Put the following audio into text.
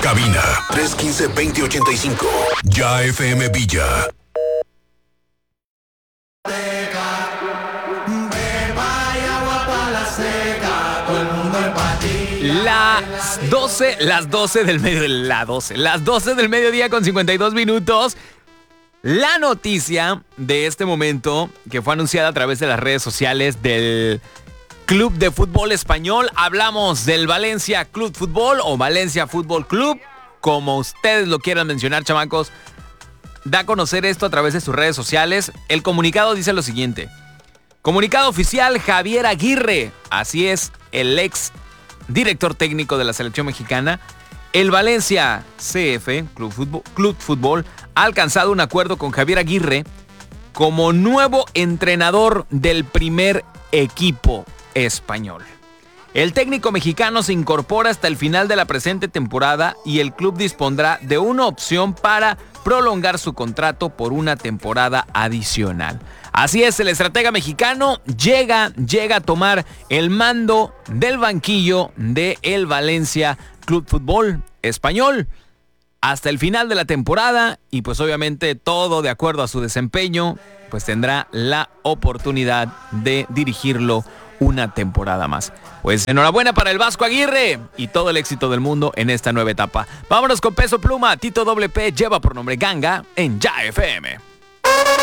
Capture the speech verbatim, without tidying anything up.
cabina tres uno cinco, dos cero ocho cinco. Ya F M Villa. Las doce, las doce del medio, la doce, las doce del mediodía con cincuenta y dos minutos. La noticia de este momento que fue anunciada a través de las redes sociales del Club de Fútbol Español. Hablamos del Valencia Club Fútbol o Valencia Fútbol Club, como ustedes lo quieran mencionar, chamacos. Da a conocer esto a través de sus redes sociales. El comunicado dice lo siguiente. Comunicado oficial, Javier Aguirre, así es, el ex director técnico de la selección mexicana. El Valencia C F, Club Fútbol, Club Fútbol, ha alcanzado un acuerdo con Javier Aguirre como nuevo entrenador del primer equipo español. El técnico mexicano se incorpora hasta el final de la presente temporada y el club dispondrá de una opción para prolongar su contrato por una temporada adicional. Así es, el estratega mexicano llega, llega a tomar el mando del banquillo de el Valencia Club Fútbol Español hasta el final de la temporada y pues obviamente todo de acuerdo a su desempeño, pues tendrá la oportunidad de dirigirlo una temporada más. Pues enhorabuena para el Vasco Aguirre y todo el éxito del mundo en esta nueva etapa. Vámonos con Peso Pluma. Tito Doble P lleva por nombre Ganga en Ya F M.